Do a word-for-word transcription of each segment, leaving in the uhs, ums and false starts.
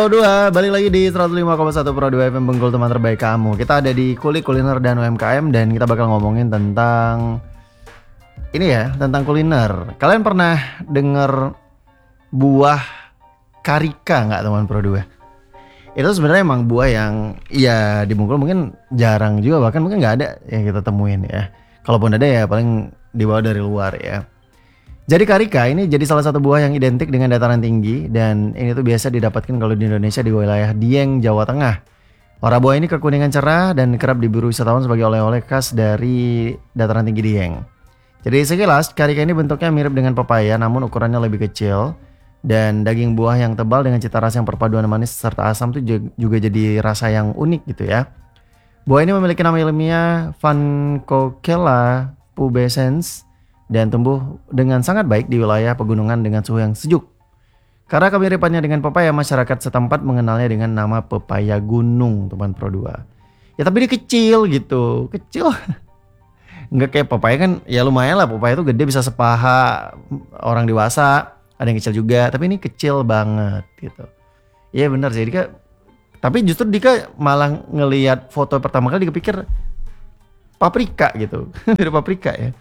Pro dua, balik lagi di seratus lima koma satu Pro dua F M Bengkulu, teman terbaik kamu. Kita ada di Kulik Kuliner dan U M K M dan kita bakal ngomongin tentang ini ya, tentang kuliner. Kalian pernah denger buah karika nggak, teman Pro dua? Itu sebenarnya emang buah yang ya di Bengkulu mungkin jarang juga, bahkan mungkin nggak ada yang kita temuin ya. Kalaupun ada ya paling dibawa dari luar ya. Jadi karika ini jadi salah satu buah yang identik dengan dataran tinggi dan ini tuh biasa didapatkan kalau di Indonesia di wilayah Dieng, Jawa Tengah. Warna buah ini kekuningan cerah dan kerap diburu wisatawan sebagai oleh-oleh khas dari dataran tinggi Dieng. Jadi sekilas karika ini bentuknya mirip dengan pepaya namun ukurannya lebih kecil dan daging buah yang tebal dengan cita rasa yang perpaduan manis serta asam tuh juga jadi rasa yang unik gitu ya. Buah ini memiliki nama ilmiah Phankokella pubescens dan tumbuh dengan sangat baik di wilayah pegunungan dengan suhu yang sejuk. Karena kemiripannya dengan pepaya, masyarakat setempat mengenalnya dengan nama pepaya gunung, teman Pro dua. Ya tapi dia kecil gitu, kecil. Nggak kayak pepaya kan, ya lumayan lah, pepaya itu gede bisa sepaha orang dewasa, ada yang kecil juga, tapi ini kecil banget gitu. Iya benar sih, Dika. Tapi justru Dika malah ngelihat foto pertama kali Dika pikir paprika gitu, mirip paprika ya.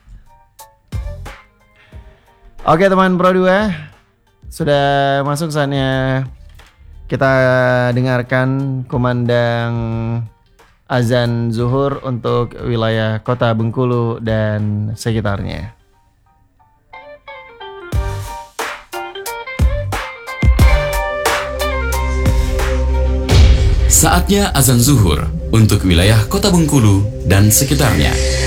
Oke teman Pro dua, sudah masuk saatnya kita dengarkan kumandang azan zuhur untuk wilayah kota Bengkulu dan sekitarnya. Saatnya azan zuhur untuk wilayah kota Bengkulu dan sekitarnya.